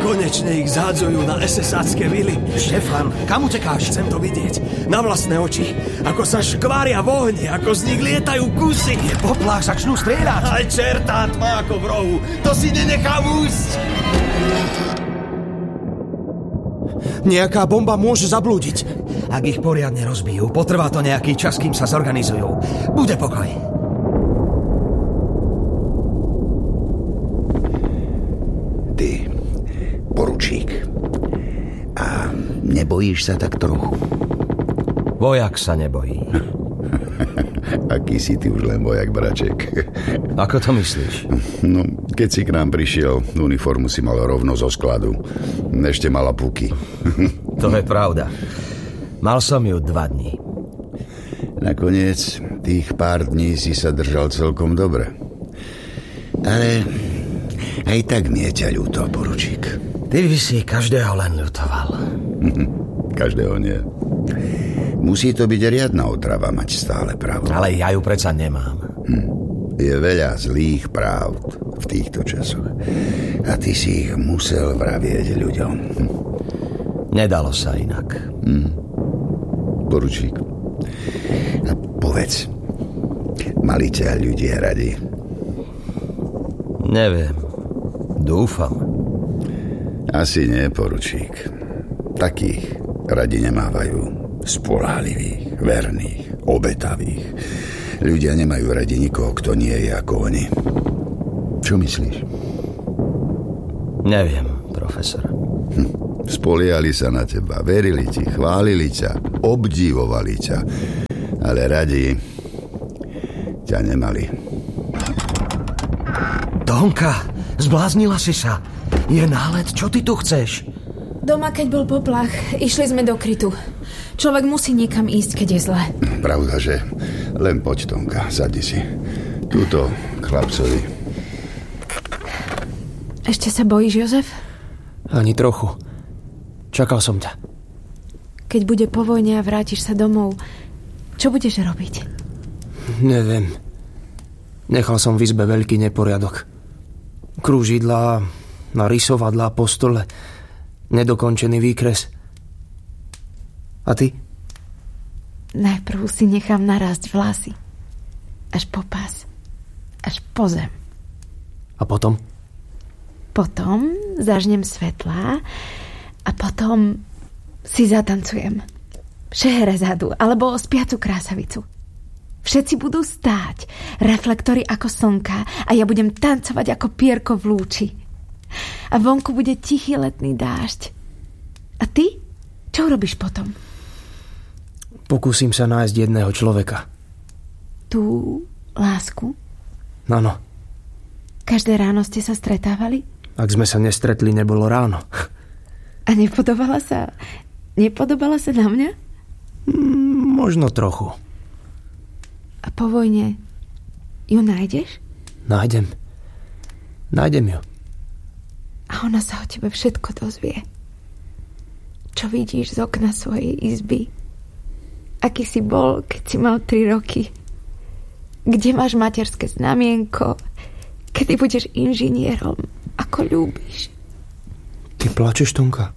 Konečne ich zhadzujú na SS-ácké vily. Štefan, kam utekáš? Chcem to vidieť. Na vlastné oči. Ako sa škvária v ohni, ako z nich lietajú kusy. Je poplach, začnú strieľať. Aj čertá tma ako v rohu. To si nenechám újsť. Nejaká bomba môže zablúdiť. Ak ich poriadne rozbijú, potrvá to nejaký čas, kým sa zorganizujú. Bude pokoj. Ty, poručík. A nebojíš sa tak trochu? Vojak sa nebojí. Aký si ty už len vojak, braček. Ako to myslíš? No, keď si k nám prišiel, uniformu si mal rovno zo skladu. Ešte mala puky. To je pravda. Mal som ju 2 dní. Nakoniec tých pár dní si sa držal celkom dobre. Ale aj tak mi je ťa ľúto, poručík. Ty by si každého len ľutoval. Každého nie. Musí to byť riadna otrava mať stále pravdu. Ale ja ju predsa nemám. Je veľa zlých pravd v týchto časoch. A ty si ich musel vravieť ľuďom. Nedalo sa inak. Poručík. A povedz, mali ťa ľudia radi? Neviem. Dúfam. Asi nie, poručík. Takých radi nemávajú. Spoľahlivých, verných, obetavých. Ľudia nemajú radi nikoho, kto nie je ako oni. Čo myslíš? Neviem, profesor. Spoliehali sa na teba, verili ti, chválili ťa, obdivovali ťa, ale radi ťa nemali. Tonka, zbláznila si sa. Je nálet, čo ty tu chceš? Doma, keď bol poplach, išli sme do krytu. Človek musí niekam ísť, keď je zle. Pravda, že? Len poď, Tonka, sadni si. Túto chlapcovi. Ešte sa bojíš, Jozef? Ani trochu. Čakal som ťa. Keď bude po vojne a vrátiš sa domov, čo budeš robiť? Neviem. Nechal som v izbe veľký neporiadok. Krúžidlá, narysovadlá po stole, nedokončený výkres. A ty? Najprv si nechám narásť vlasy. Až po pás. Až po zem. A potom? Potom zažnem svetlá a potom si zatancujem. Šeherezadu alebo spiacu krásavicu. Všetci budú stáť, reflektory ako slnka a ja budem tancovať ako pierko v lúči. A vonku bude tichý letný dážď. A ty? Čo robíš potom? Pokúsim sa nájsť jedného človeka. Tú lásku? Áno. Každé ráno ste sa stretávali? Ak sme sa nestretli, nebolo ráno. A nepodobala sa na mňa? Možno trochu. A po vojne ju nájdeš? Nájdem ju. A ona sa o tebe všetko dozvie. Čo vidíš z okna svojej izby? Aký si bol, keď si mal 3 roky? Kde máš materské znamienko? Kedy budeš inžinierom? Ako ľúbiš? Ty plačeš, Tonka?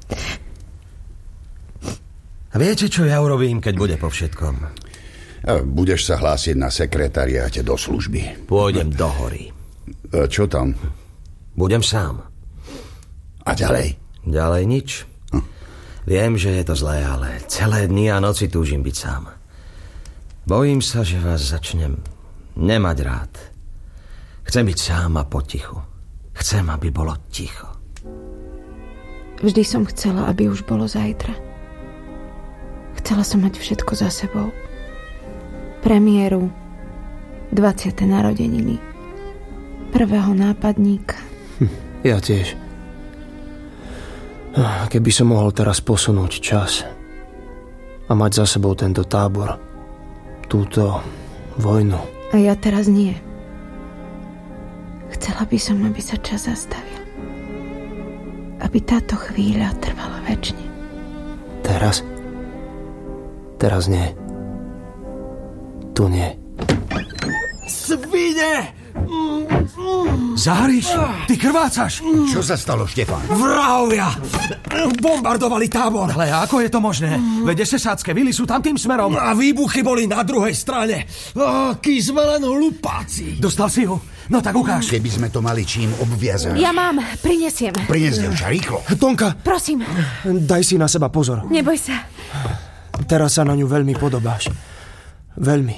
A viete, čo ja urobím, keď bude po všetkom? Budeš sa hlásiť na sekretariáte do služby. Pôjdem do hory. Čo tam? Budem sám. A ďalej? Ďalej nič. Viem, že je to zlé, ale celé dni a noci túžim byť sám. Bojím sa, že vás začnem nemať rád. Chcem byť sám a potichu. Chcem, aby bolo ticho. Vždy som chcela, aby už bolo zajtra. Chcela som mať všetko za sebou. Premiéru, 20. narodeniny, prvého nápadníka. Ja tiež. Keby som mohol teraz posunúť čas a mať za sebou tento tábor, túto vojnu. A ja teraz nie. Chcela by som, aby sa čas zastavil. Aby táto chvíľa trvala večne. Teraz? Teraz nie. Tu nie. Svine! Záriš, ty krvácaš. Čo sa stalo, Štefán? Vrahovia bombardovali tábor. Ale ako je to možné? Veď esesácké vily sú tam tým smerom. A výbuchy boli na druhej strane. Akí sme len hlupáci. Dostal si ho? No tak ukáž. Keby sme to mali čím obviazať. Ja mám, prinesiem. Prines, devča, rýchlo. Tonka, Prosím, daj si na seba pozor. neboj sa. Teraz sa na ňu veľmi podobáš. Veľmi.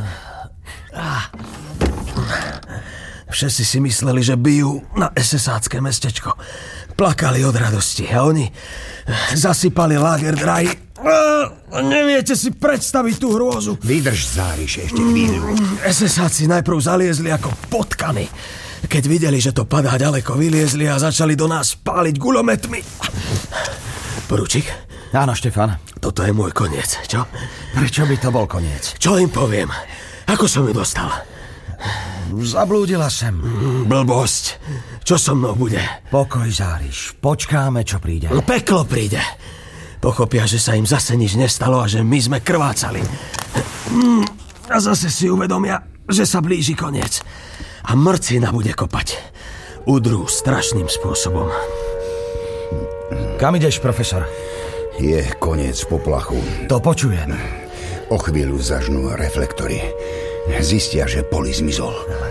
Všetci si mysleli, že bijú na esesácké mestečko. Plakali od radosti a oni zasypali láger dráhy. Neviete si predstaviť tú hrôzu. Vydrž, Záriš, ešte chvíľu. Esesáci najprv zaliezli ako potkany. Keď videli, že to padá ďaleko, vyliezli a začali do nás páliť guľometmi. Poručík? Áno, Štefan. Toto je môj koniec, čo? Prečo by to bol koniec? Čo im poviem? Ako som ju dostal? Zablúdila sem. Blbosť. Čo so mnou bude? Pokoj, Záriš. Počkáme, čo príde. Peklo príde. Pochopia, že sa im zase nič nestalo a že my sme krvácali. A zase si uvedomia, že sa blíži koniec. A mrcina bude kopať. Udrú strašným spôsobom. Kam ideš, profesor? Je koniec poplachu. To počujem. O chvíľu zažnú reflektory. Zistia, že Poli zmizol.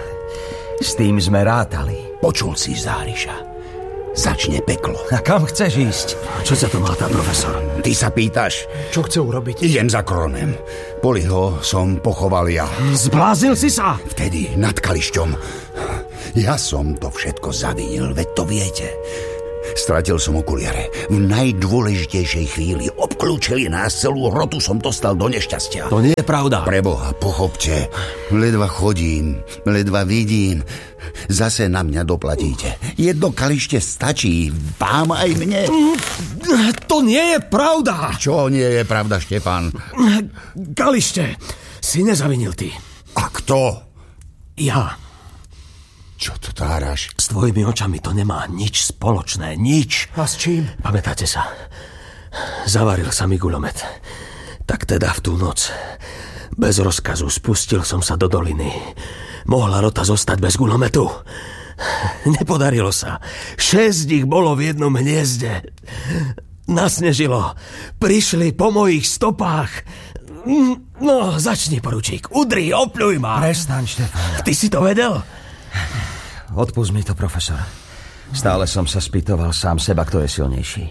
S tým sme rátali. Počul si, Záriša. Začne peklo. A kam chceš ísť? Čo sa to má tá, profesor? Ty sa pýtaš? Čo chce urobiť? Idem za Kronem. Poliho som pochoval ja. Zbláznil si sa? Vtedy nad Kališťom. Ja som to všetko zavinil, veď to viete. Stratil som okuliare. V najdôležitejšej chvíli obklúčili nás, celú rotu som dostal do nešťastia. To nie je pravda. Preboha, pochopte. Ledva chodím, ledva vidím. Zase na mňa doplatíte. Jedno kalište stačí, vám aj mne. To nie je pravda. Čo nie je pravda, Štefán? Kalište si nezavinil ty. A kto? Ja. Čo to táraš? S tvojimi očami to nemá nič spoločné, nič. A s čím? Pamätáte sa? Zavaril sa mi guľomet. Tak teda v tú noc bez rozkazu spustil som sa do doliny. Mohla rota zostať bez guľometu? Nepodarilo sa. 6 ich bolo v jednom hniezde. Nasnežilo. Prišli po mojich stopách. No, začni, poručík. Udri, opľuj ma. Prestaň, Štefán. Ty si to vedel? Odpusť mi to, profesor. Stále som sa spýtoval sám seba, kto je silnejší.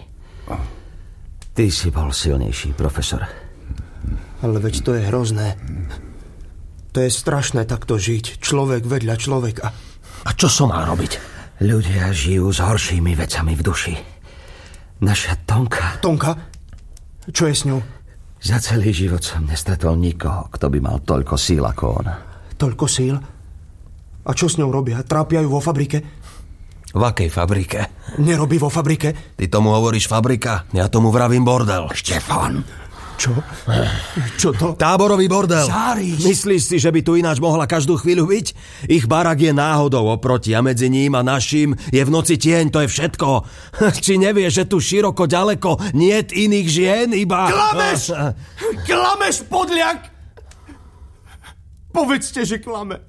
Ty si bol silnejší, profesor. Ale veď to je hrozné. To je strašné takto žiť. Človek vedľa človeka. A čo som mal robiť? Ľudia žijú s horšími vecami v duši. Naša Tonka... Tonka? Čo je s ňou? Za celý život som nestretol nikoho, kto by mal toľko síl ako ona. Toľko síl? A čo s ňou robia? Trápia ju vo fabrike? V akej fabrike? Nerobí vo fabrike? Ty tomu hovoríš fabrika? Ja tomu vravím bordel. Štefán! Čo? Čo to? Táborový bordel. Záriš! Myslíš si, že by tu ináč mohla každú chvíľu byť? Ich barak je náhodou oproti a medzi ním a naším je v noci tieň, to je všetko. Či nevieš, že tu široko ďaleko niet iných žien, iba... Klameš! Klameš, podľak! Povedzte, že klame.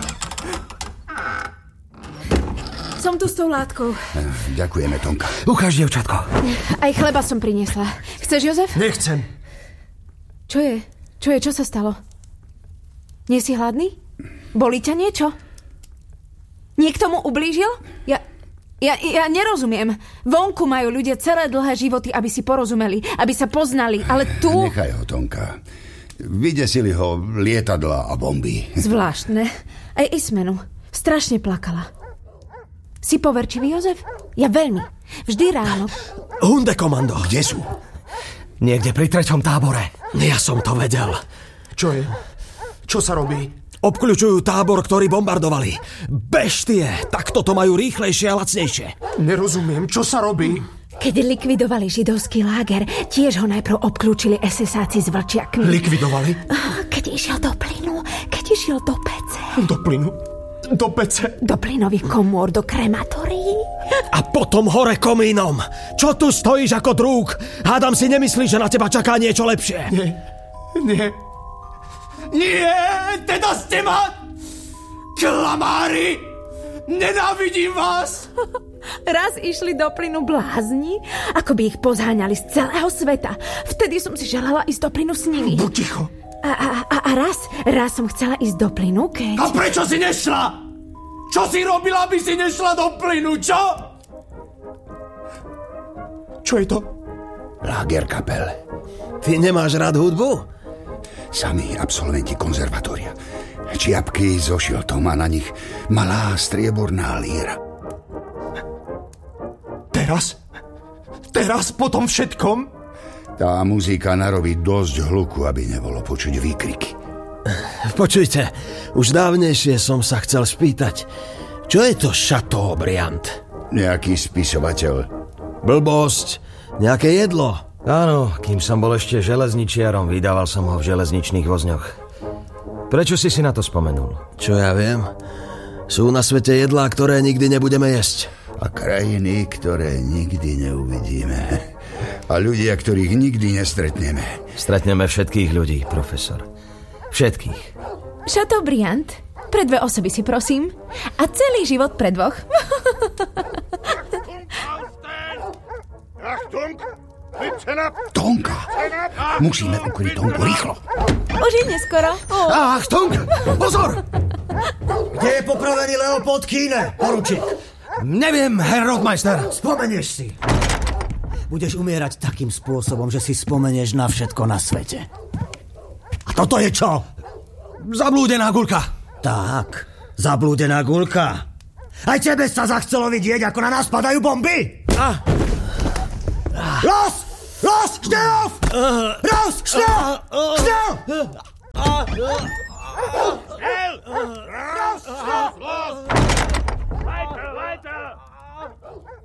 Som tu s tou látkou. Ďakujeme, Tonka. Ukáž, dievčatko. Aj chleba som priniesla. Chceš, Jozef? Nechcem. Čo je? Čo sa stalo? Nie si hladný? Bolí ťa niečo? Niekto mu ublížil? Ja nerozumiem. Vonku majú ľudia celé dlhé životy, aby si porozumeli, aby sa poznali, ale tu... Nechaj ho, Tonka. Vydesili ho lietadla a bomby. Zvláštne. Aj Ismenu. Strašne plakala. Si poverčivý, Jozef? Ja veľmi. Vždy ráno. Hundekomando. Kde sú? Niekde pri 3. tábore. Ja som to vedel. Čo je? Čo sa robí? Obkľučujú tábor, ktorý bombardovali. Beštie, takto to majú rýchlejšie a lacnejšie. Nerozumiem, čo sa robí? Keď likvidovali židovský láger, tiež ho najprv obklúčili esesáci s vlčiakmi. Likvidovali? Keď išiel do plynu, keď išiel do pece. Do plynu? Do pece? Do plynových komôr, do krematórií. A potom hore komínom. Čo tu stojíš ako drúg? Hádam si nemyslíš, že na teba čaká niečo lepšie. Nie. Nie, teda ste ma... Klamári! Nenávidím vás! Raz išli do plynu blázni, ako by ich pozháňali z celého sveta. Vtedy som si želala ísť do plynu s nimi. Buď ticho. A raz som chcela ísť do plynu, keď... A prečo si nešla? Čo si robila, aby si nešla do plynu, čo? Čo je to? Lagerkapel. Ty nemáš rád hudbu? Sami absolventi konzervatória. Čiapky so šiltom a na nich malá strieborná líra. Teraz po tom všetkom? Tá muzika narobí dosť hluku, aby nebolo počuť výkriky. Počujte, už dávnejšie som sa chcel spýtať, čo je to Chateaubriand? Nejaký spisovateľ. Blbosť, nejaké jedlo. Áno, kým som bol ešte železničiarom, vydával som ho v železničných vozňoch. Prečo si na to spomenul? Čo ja viem? Sú na svete jedlá, ktoré nikdy nebudeme jesť. A krajiny, ktoré nikdy neuvidíme. A ľudia, ktorých nikdy nestretneme. Stretneme všetkých ľudí, profesor. Všetkých. Chateaubriand? Pre 2 osoby si prosím. A celý život pre 2. Tonka! Musíme ukryť Tonku rýchlo. Už je neskoro. Achtung! Pozor! Kde je popravený Leopold Kíne, poručík? Neviem, Herr Rotmeister. Spomenieš si. Budeš umierať takým spôsobom, že si spomenieš na všetko na svete. A toto je čo? Zablúdená guľka. Tak, zablúdená guľka. Aj tebe sa zachcelo vidieť, ako na nás padajú bomby? Los! Schnell auf! Raus! Schnell! Schnell! Schnell! Raus! Los!